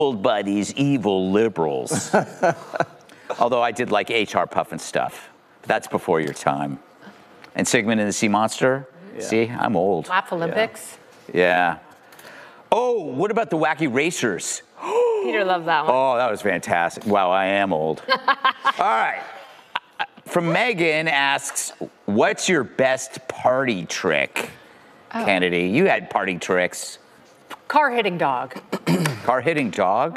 by these evil liberals. Although I did like H.R. Puffin stuff. But that's before your time. And Sigmund and the Sea Monster? Yeah. See, I'm old. Laugh Olympics? Yeah. Oh, what about the Wacky Racers? Peter loved that one. Oh, that was fantastic. Wow, I am old. All right. From Megan asks, what's your best party trick? Kennedy, you had party tricks. Car hitting dog. Car hitting dog?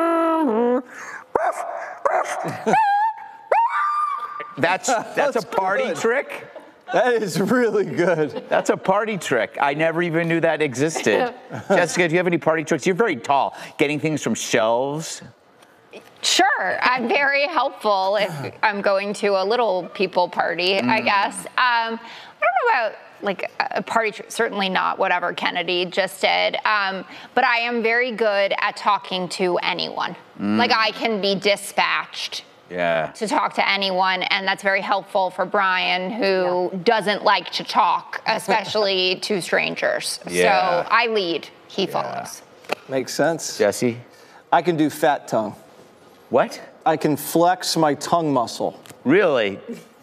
That's a party good. trick? That is really good. That's a party trick. I never even knew that existed. Jessica, do you have any party tricks? You're very tall. Getting things from shelves? Sure, I'm very helpful if I'm going to a little people party, I guess. I don't know about like a party trick, certainly not whatever Kennedy just did, but I am very good at talking to anyone. Like I can be dispatched to talk to anyone, and that's very helpful for Brian, who doesn't like to talk, especially to strangers. So I lead, he follows. Makes sense. Jesse? I can do fat tongue. What? I can flex my tongue muscle. Really?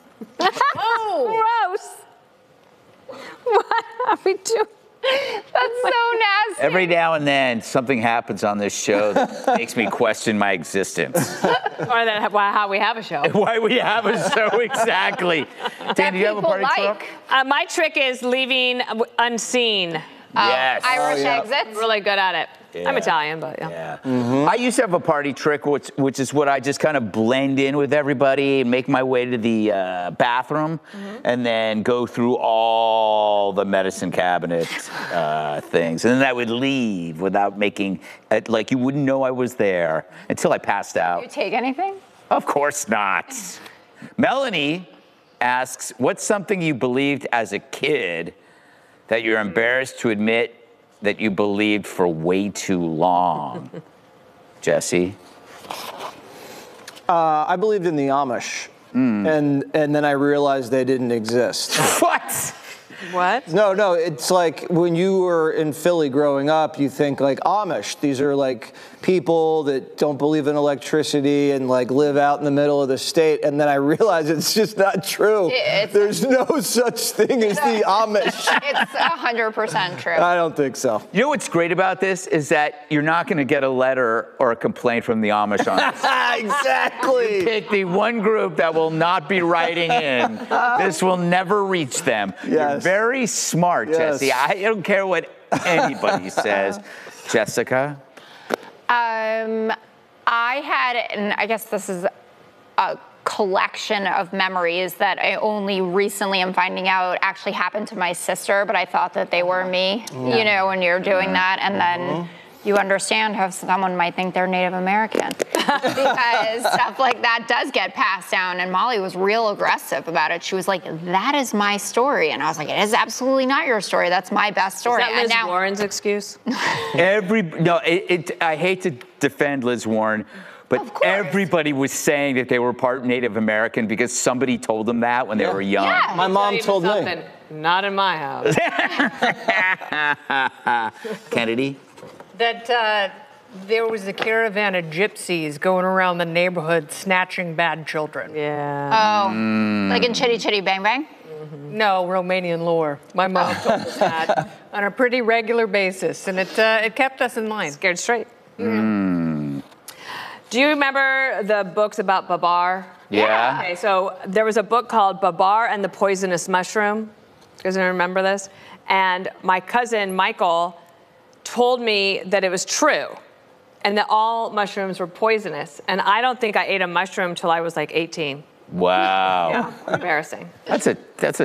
Oh, gross. What are we doing? That's so nasty. Every now and then, something happens on this show that makes me question my existence. Or how we have a show. Why we have a show, exactly. Dan, do you have a party trick? My trick is leaving unseen. Yes. Irish exits. I'm really good at it. Yeah. I'm Italian, but I used to have a party trick, which is what I just kind of blend in with everybody and make my way to the bathroom and then go through all the medicine cabinet things. And then I would leave without making, like you wouldn't know I was there until I passed out. You take anything? Of course not. Melanie asks, what's something you believed as a kid that you're embarrassed to admit that you believed for way too long? Jesse? I believed in the Amish, and then I realized they didn't exist. What? What? No, it's like when you were in Philly growing up, you think like Amish. These are like people that don't believe in electricity and like live out in the middle of the state. And then I realized it's just not true. There's no such thing as the Amish. It's 100% true. I don't think so. You know what's great about this is that you're not going to get a letter or a complaint from the Amish on this. Exactly. Pick the one group that will not be writing in. This will never reach them. You're very smart, Jesse. I don't care what anybody says. Jessica? I had, and I guess this is a collection of memories that I only recently am finding out actually happened to my sister, but I thought that they were me, you know, when you're doing that, and then you understand how someone might think they're Native American because stuff like that does get passed down. And Molly was real aggressive about it. She was like, that is my story. And I was like, it is absolutely not your story. That's my best story. Is that Liz Warren's excuse? I hate to defend Liz Warren, but everybody was saying that they were part Native American because somebody told them that when they were young. Yeah. My mom told me. Not in my house. Kennedy? That there was a caravan of gypsies going around the neighborhood snatching bad children. Yeah. Oh, like in Chitty Chitty Bang Bang? No, Romanian lore. My mom told us that on a pretty regular basis, and it kept us in line. Scared straight. Do you remember the books about Babar? Yeah. Okay, so there was a book called Babar and the Poisonous Mushroom. You guys remember this? And my cousin Michael told me that it was true and that all mushrooms were poisonous. And I don't think I ate a mushroom till I was like 18. Wow. Yeah, embarrassing. That's a